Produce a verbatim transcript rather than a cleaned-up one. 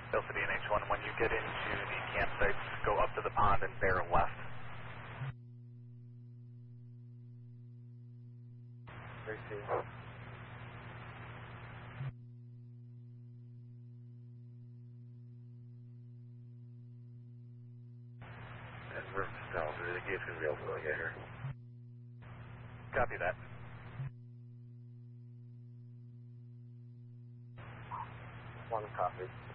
Bill City N H one, when you get into the campsites, go up to the pond and bear left. Receive. And we're still, the gate's going to be able to get here. Copy that. One copy.